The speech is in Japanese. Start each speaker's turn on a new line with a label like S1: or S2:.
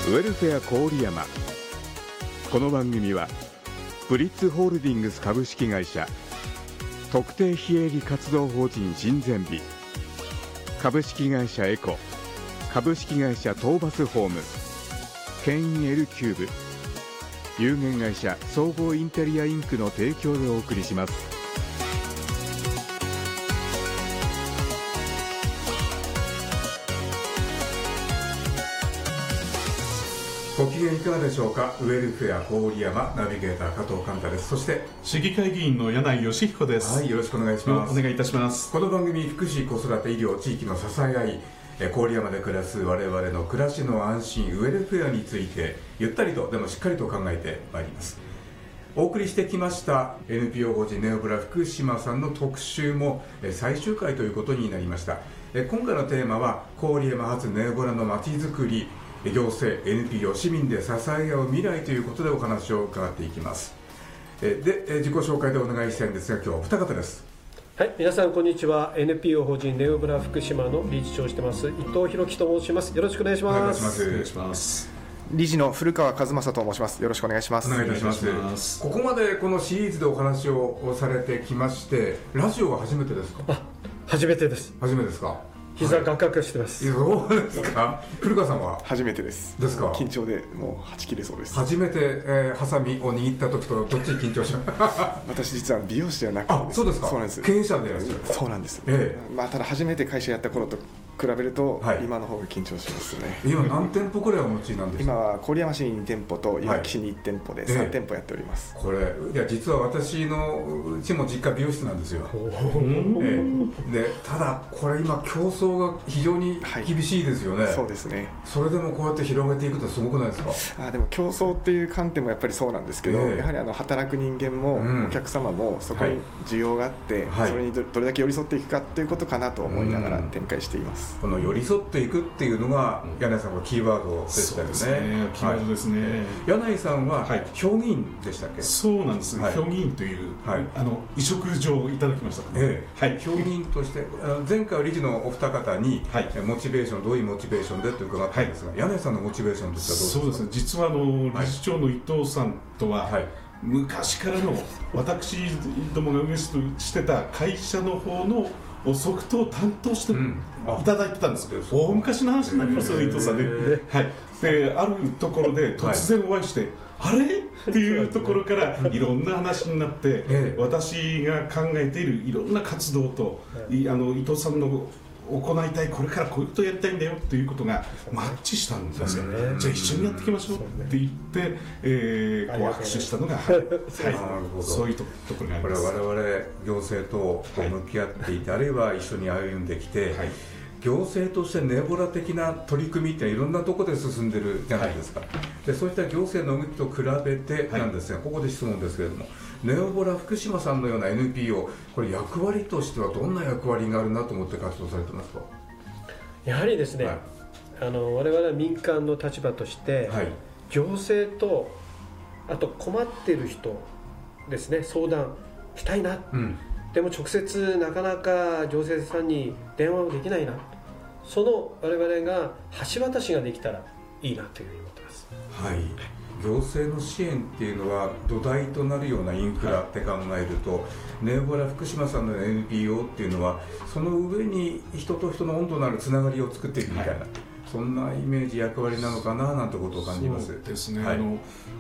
S1: ウェルフェア郡山。この番組はブリッツホールディングス株式会社、特定非営利活動法人親善美、株式会社エコ、株式会社トーバスホーム、牽引 L キューブ、有限会社総合インテリアインクの提供でお送りします。ご機嫌いかがでしょうか。ウェルフェア郡山ナビゲーター加藤寛太です。そして
S2: 市議会議員の柳井義彦です。
S1: はい、よろしくお願いします。
S2: お願いいたします。
S1: この番組、福祉子育て医療地域の支え合い、郡山で暮らす我々の暮らしの安心ウェルフェアについてゆったりとでもしっかりと考えてまいります。お送りしてきました NPO 法人ネオブラ福島さんの特集も最終回ということになりました。今回のテーマは郡山発ネオブラのまちづくり、行政、NPO、市民で支え合う未来ということでお話を伺っていきます。で、自己紹介でお願いしたいんですが、今日はお二方です。
S3: はい、皆さんこんにちは。 NPO 法人ネオブラ福島の理事長をしてます伊藤弘樹と申します。よろしくお願いします。
S2: お願いします。
S4: 理事の古川和正と申します。よろしくお願いします。
S1: お願いいたします。ここまでこのシリーズでお話をされてきまして、ラジオは初めてですか？
S3: 初めてです。
S1: 初めてですか？
S3: 膝ガクガクしてます。
S1: そうですか。古川さんは
S4: 初めてです。
S1: ですか？
S4: 緊張でもうはち切れそうです。
S1: 初めて、ハサミを握った時とどっちに緊張します
S4: 私実は美容師ではなくて、
S1: あ、そうですか。
S4: そうなんです。
S1: 経営者でいらっしゃる。
S4: そうなんです、まあ、ただ初めて会社やった頃と比べると、はい、今の方が緊張しますね。
S1: 今何店舗くらいお持ちなんですか？
S4: 今は郡山市に2店舗といわき市に1店舗で3店舗やっております。
S1: これいや実は私のうちも実家美容室なんですよ。でただこれ今競争が非常に厳しいですよね。はい、
S4: そうですね。
S1: それでもこうやって広げていくとすごくないですか？
S4: でも競争っていう観点もやっぱりそうなんですけど、やはり働く人間も、お客様もそこに需要があって、それにどれだけ寄り添っていくかということかなと思いながら展開しています。
S1: この寄り添っていくっていうのが柳井さんのキーワードでしたよね。
S2: そうですね、キーワードですね。
S1: 柳井さんは評議員でしたっけ？
S2: そうなんです。評議員という委嘱状をいただきました。
S1: 評議員として前回は理事のお二方にモチベーション、どういうモチベーションでと伺ったんですが、柳井さんのモチベーションとしてはどうですか？
S2: そうですね、実は理事長の伊藤さんとは昔からの私どもが運営してた会社の方のソフトを担当していただいてたんですけど、大昔の話になりますよ、伊藤さんね。であるところで突然お会いして、あれっていうところからいろんな話になって、私が考えているいろんな活動と伊藤さんの行いたい、これからこういうことをやりたいんだよということがマッチしたんですよね。じゃあ一緒にやっていきましょうって言って、こう握手したのが、そういうところがあります。
S1: これは我々行政と向き合っていて、あるいは一緒に歩んできて、行政としてネボラ的な取り組みっていろんなところで進んでるじゃないですか。でそういった行政の動きと比べてなんですが、ここで質問ですけれども、ネオボラ福島さんのような NPO、 これ役割としてはどんな役割があるなと思って活動されてますか？
S3: やはりですね、我々は民間の立場として、行政とあと困っている人ですね、相談したいな、でも直接なかなか行政さんに電話をできないな、その我々が橋渡しができたらいいなというふうに思ってます。
S1: 行政の支援っていうのは土台となるようなインフラって考えると、ネオボラ福島さんの NPO っていうのはその上に人と人の温度のあるつながりを作っていくみたいな、そんなイメージ、役割なのかななんてことを感じます。
S2: そうですね。